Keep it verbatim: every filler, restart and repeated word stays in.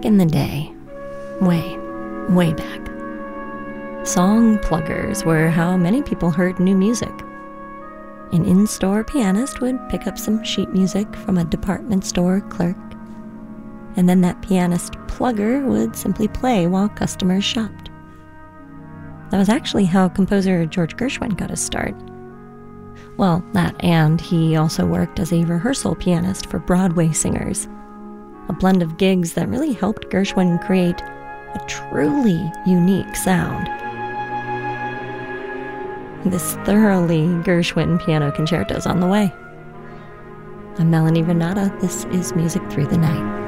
Back in the day, way, way back, song pluggers were how many people heard new music. An in-store pianist would pick up some sheet music from a department store clerk, and then that pianist plugger would simply play while customers shopped. That was actually how composer George Gershwin got his start. Well, that, and he also worked as a rehearsal pianist for Broadway singers, a blend of gigs that really helped Gershwin create a truly unique sound. This thoroughly Gershwin piano concerto is on the way. I'm Melanie Vernata. This is Music Through the Night.